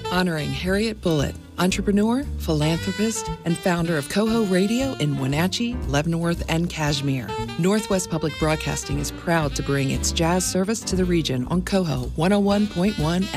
honoring Harriet Bullitt, entrepreneur, philanthropist, and founder of Coho Radio in Wenatchee, Leavenworth, and Kashmir. Northwest Public Broadcasting is proud to bring its jazz service to the region on Coho 101.1